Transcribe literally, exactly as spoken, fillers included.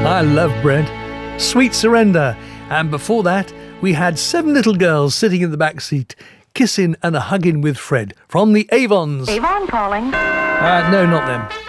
I love Brent. Sweet Surrender. And before that, we had seven little girls sitting in the back seat, kissing and a hugging with Fred from the Avons. Avon calling. Uh, no, not them.